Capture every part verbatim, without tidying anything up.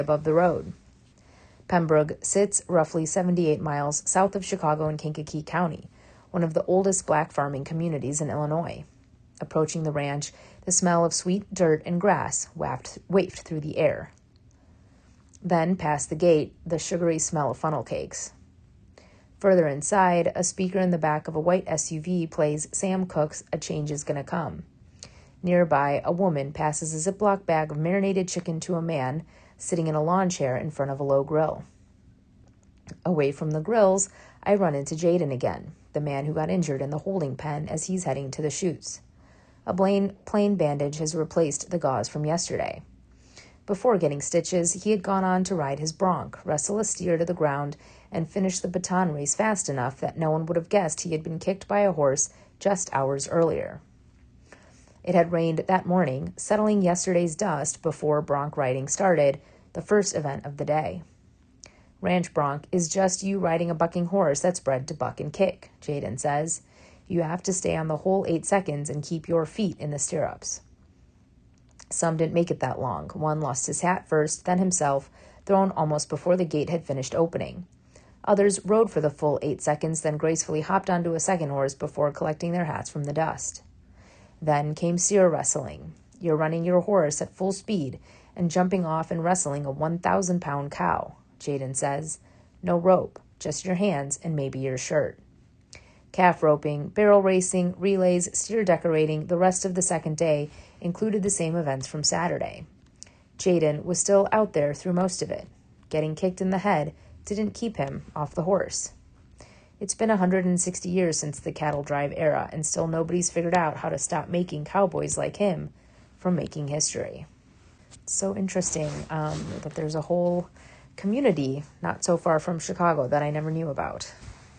above the road. Pembroke sits roughly seventy-eight miles south of Chicago in Kankakee County, one of the oldest black farming communities in Illinois. Approaching the ranch, the smell of sweet dirt and grass wafted, wafted through the air. Then, past the gate, the sugary smell of funnel cakes. Further inside, a speaker in the back of a white S U V plays Sam Cooke's A Change Is Gonna Come. Nearby, a woman passes a Ziploc bag of marinated chicken to a man sitting in a lawn chair in front of a low grill. Away from the grills, I run into Jaden again, the man who got injured in the holding pen as he's heading to the chutes. A plain, plain bandage has replaced the gauze from yesterday. Before getting stitches, he had gone on to ride his bronc, wrestle a steer to the ground, and finish the baton race fast enough that no one would have guessed he had been kicked by a horse just hours earlier. It had rained that morning, settling yesterday's dust before bronc riding started, the first event of the day. Ranch bronc is just you riding a bucking horse that's bred to buck and kick, Jaden says. You have to stay on the whole eight seconds and keep your feet in the stirrups. Some didn't make it that long. One lost his hat first, then himself, thrown almost before the gate had finished opening. Others rode for the full eight seconds, then gracefully hopped onto a second horse before collecting their hats from the dust. Then came steer wrestling. You're running your horse at full speed and jumping off and wrestling a one thousand pound cow, Jaden says. No rope, just your hands and maybe your shirt. Calf roping, barrel racing, relays, steer decorating, the rest of the second day included the same events from Saturday. Jaden was still out there through most of it. Getting kicked in the head didn't keep him off the horse. It's been one hundred sixty years since the cattle drive era, and still nobody's figured out how to stop making cowboys like him from making history. It's so interesting um, that there's a whole community not so far from Chicago that I never knew about.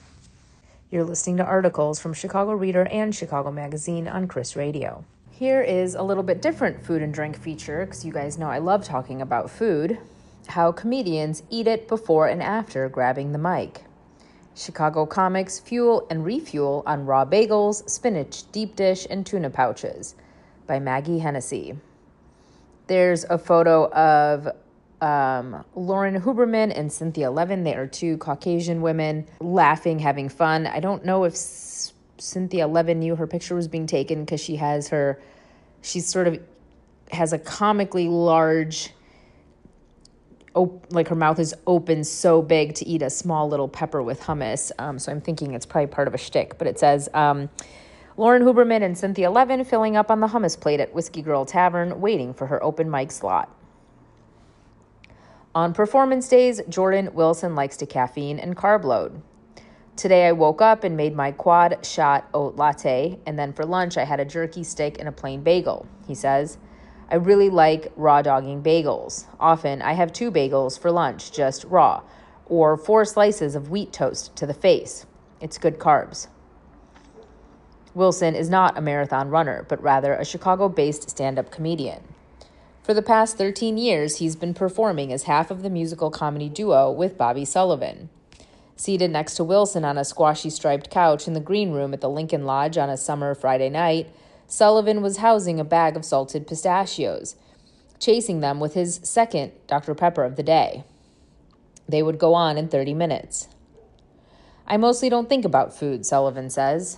You're listening to articles from Chicago Reader and Chicago Magazine on Chris Radio. Here is a little bit different food and drink feature, because you guys know I love talking about food. How comedians eat it before and after grabbing the mic. Chicago comics fuel and refuel on raw bagels, spinach deep dish, and tuna pouches by Maggie Hennessy. There's a photo of um, Lauren Huberman and Cynthia Levin. They are two Caucasian women laughing, having fun. I don't know if C- Cynthia Levin knew her picture was being taken because she has her, she's sort of has a comically large, op- like her mouth is open so big to eat a small little pepper with hummus. Um, so I'm thinking it's probably part of a shtick, but it says, um, Lauren Huberman and Cynthia Levin filling up on the hummus plate at Whiskey Girl Tavern, waiting for her open mic slot. On performance days, Jordan Wilson likes to caffeine and carb load. Today I woke up and made my quad shot oat latte, and then for lunch I had a jerky stick and a plain bagel, he says. I really like raw dogging bagels. Often I have two bagels for lunch, just raw, or four slices of wheat toast to the face. It's good carbs. Wilson is not a marathon runner, but rather a Chicago-based stand-up comedian. For the past thirteen years, he's been performing as half of the musical comedy duo with Bobby Sullivan. Seated next to Wilson on a squashy striped couch in the green room at the Lincoln Lodge on a summer Friday night, Sullivan was housing a bag of salted pistachios, chasing them with his second Doctor Pepper of the day. They would go on in thirty minutes. I mostly don't think about food, Sullivan says.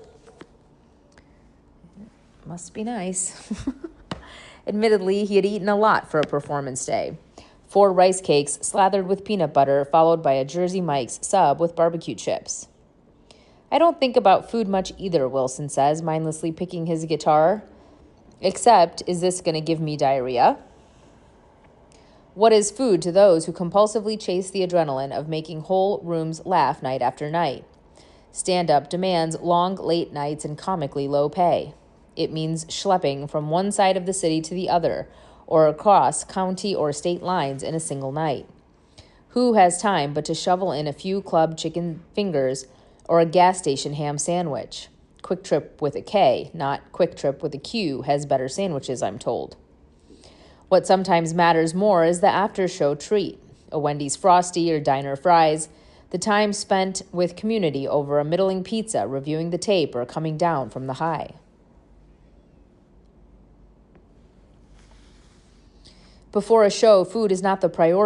Must be nice. Admittedly, he had eaten a lot for a performance day. Four rice cakes slathered with peanut butter, followed by a Jersey Mike's sub with barbecue chips. I don't think about food much either, Wilson says, mindlessly picking his guitar. Except, is this going to give me diarrhea? What is food to those who compulsively chase the adrenaline of making whole rooms laugh night after night? Stand-up demands long, late nights and comically low pay. It means schlepping from one side of the city to the other, or across county or state lines in a single night. Who has time but to shovel in a few club chicken fingers or a gas station ham sandwich? Quick Trip with a K, not Quick Trip with a Q, has better sandwiches, I'm told. What sometimes matters more is the after-show treat, a Wendy's Frosty or diner fries, the time spent with community over a middling pizza, reviewing the tape, or coming down from the high. Before a show, food is not the priority.